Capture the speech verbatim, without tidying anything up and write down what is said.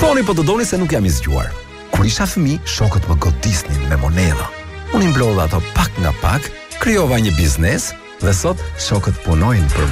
Thoni po të doni se nuk jam i zgjuar. Kur isha fëmijë, shokët më godisnin me monedha. Unë i mblodha ato pak nga pak, krijova një biznes dhe sot shokët punojnë për